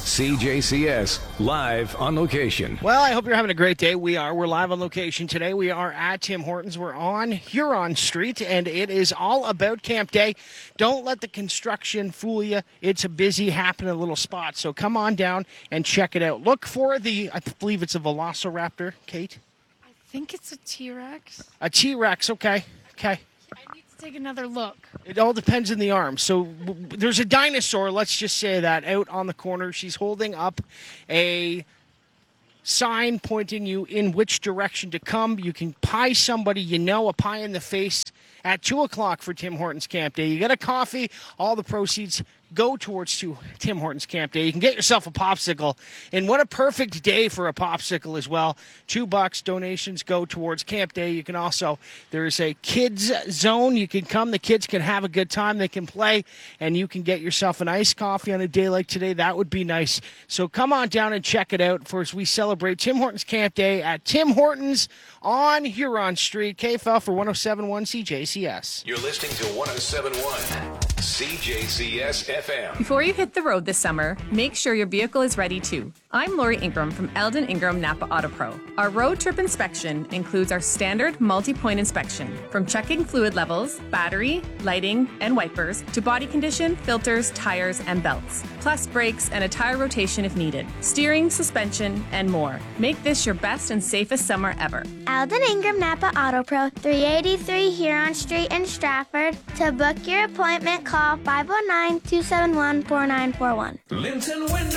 CJCS, live on location. Well, I hope you're having a great day. We are. We're live on location today. We are at Tim Hortons. We're on Huron Street, and it is all about Camp Day. Don't let the construction fool you. It's a busy, happening little spot, so come on down and check it out. Look for I believe it's a Velociraptor, Kate? I think it's a T-Rex. A T-Rex, okay. I need to take another look. It all depends on the arm. So there's a dinosaur, let's just say that, out on the corner. She's holding up a sign pointing you in which direction to come. You can pie somebody a pie in the face at 2 o'clock for Tim Hortons Camp Day. You get a coffee, all the proceeds go towards Tim Hortons Camp Day. You can get yourself a popsicle, and what a perfect day for a popsicle as well. $2 donations go towards Camp Day. You can also, there's a kids zone. You can come, the kids can have a good time, they can play, and you can get yourself an iced coffee on a day like today. That would be nice. So come on down and check it out for as we celebrate Tim Hortons Camp Day at Tim Hortons on Huron Street. KFL for 107.1 CJCS. You're listening to 107.1 CJCS FM. Before you hit the road this summer, make sure your vehicle is ready too. I'm Lori Ingram from Eldon Ingram Napa Auto Pro. Our road trip inspection includes our standard multi-point inspection, from checking fluid levels, battery, lighting, and wipers, to body condition, filters, tires, and belts, plus brakes and a tire rotation if needed, steering, suspension, and more. Make this your best and safest summer ever. Eldon Ingram Napa Auto Pro, 383 Huron Street in Stratford. To book your appointment, call 509-271-4941. Linton Window